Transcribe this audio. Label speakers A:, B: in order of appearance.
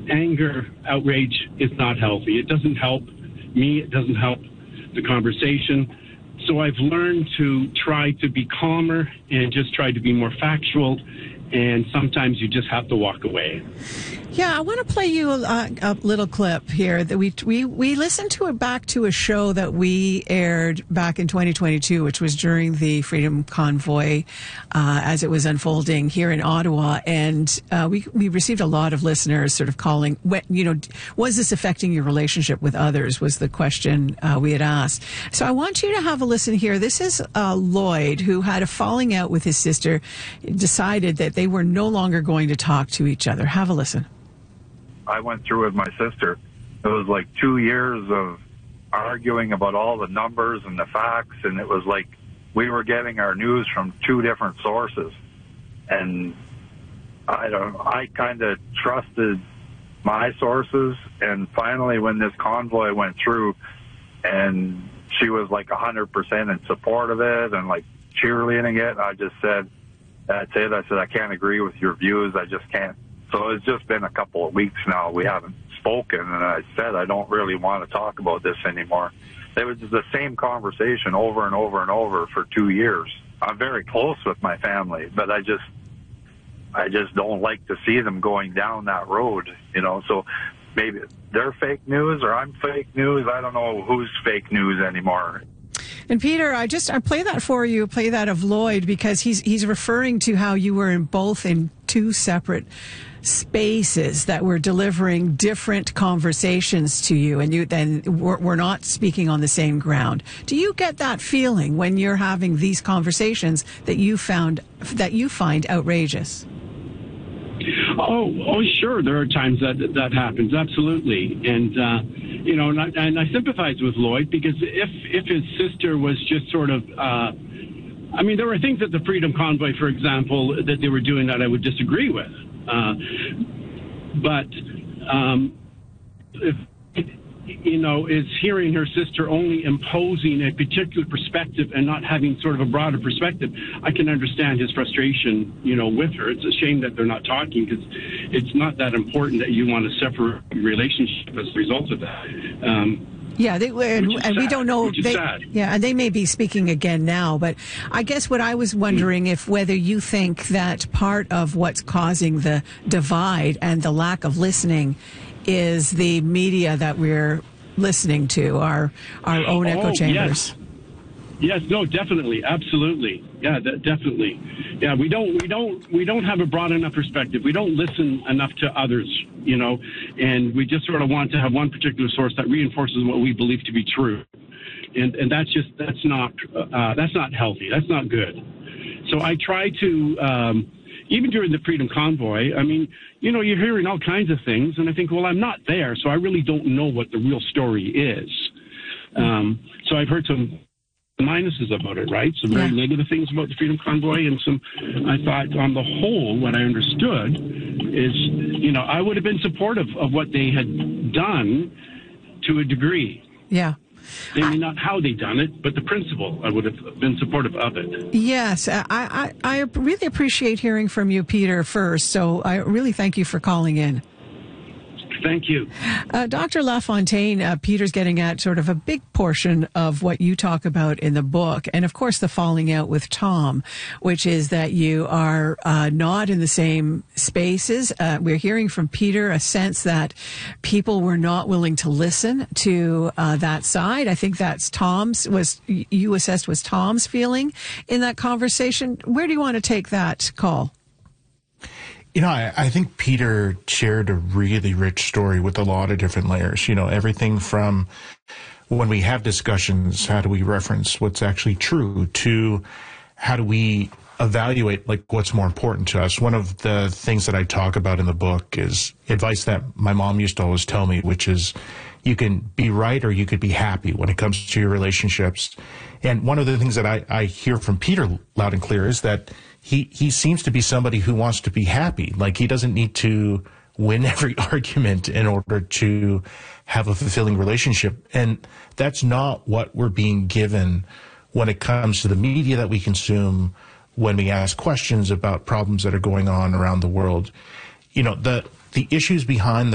A: anger, outrage is not healthy. It doesn't help me. It doesn't help the conversation. So I've learned to try to be calmer and just try to be more factual. And sometimes you just have to walk away.
B: Yeah, I want to play you a little clip here that we listened to it back to a show that we aired back in 2022, which was during the Freedom Convoy as it was unfolding here in Ottawa. And we received a lot of listeners sort of calling, was this affecting your relationship with others, was the question we had asked. So I want you to have a listen here. This is Lloyd, who had a falling out with his sister, decided that they were no longer going to talk to each other. Have a listen.
C: I went through with my sister. It was like 2 years of arguing about all the numbers and the facts, and it was like we were getting our news from two different sources. And I kind of trusted my sources, and finally when this convoy went through and she was like 100% in support of it and like cheerleading it, I just said, that's it. I said, I can't agree with your views. I just can't. So it's just been a couple of weeks now. We haven't spoken, and I said I don't really want to talk about this anymore. It was the same conversation over and over and over for 2 years. I'm very close with my family, but I just don't like to see them going down that road, So maybe they're fake news or I'm fake news. I don't know who's fake news anymore.
B: And Peter, I play that for you, play that of Lloyd, because he's referring to how you were both in two separate spaces that were delivering different conversations to you, and we're not speaking on the same ground. Do you get that feeling when you're having these conversations that you find outrageous?
A: Oh, sure. There are times that happens. Absolutely. And, and I sympathize with Lloyd, because if his sister was just sort of, there were things at the Freedom Convoy, for example, that they were doing that I would disagree with. But if, is hearing her sister only imposing a particular perspective and not having sort of a broader perspective, I can understand his frustration, with her. It's a shame that they're not talking, because it's not that important that you want to separate relationship as a result of that.
B: We don't know. And they may be speaking again now. But I guess what I was wondering whether you think that part of what's causing the divide and the lack of listening is the media that we're listening to, our own echo chambers.
A: Yes, no, definitely, absolutely, yeah, definitely, yeah. We don't have a broad enough perspective. We don't listen enough to others, and we just sort of want to have one particular source that reinforces what we believe to be true, and that's not healthy. That's not good. So I try to. Even during the Freedom Convoy, you're hearing all kinds of things, and I think, well, I'm not there, so I really don't know what the real story is. So I've heard some minuses about it, right? Some very negative things about the Freedom Convoy, and I thought, on the whole, what I understood is, I would have been supportive of what they had done to a degree.
B: Yeah.
A: Maybe not how they done it, but the principle, I would have been supportive of it.
B: Yes, I really appreciate hearing from you, Peter, first. So I really thank you for calling in.
A: Thank you.
B: Dr. LaFontaine, Peter's getting at sort of a big portion of what you talk about in the book. And of course, the falling out with Tom, which is that you are not in the same spaces. We're hearing from Peter a sense that people were not willing to listen to that side. I think that's you assessed was Tom's feeling in that conversation. Where do you want to take that call?
D: I think Peter shared a really rich story with a lot of different layers. Everything from when we have discussions, how do we reference what's actually true, to how do we evaluate what's more important to us. One of the things that I talk about in the book is advice that my mom used to always tell me, which is you can be right or you could be happy when it comes to your relationships. And one of the things that I hear from Peter loud and clear is that he seems to be somebody who wants to be happy. He doesn't need to win every argument in order to have a fulfilling relationship. And that's not what we're being given when it comes to the media that we consume, when we ask questions about problems that are going on around the world. The issues behind the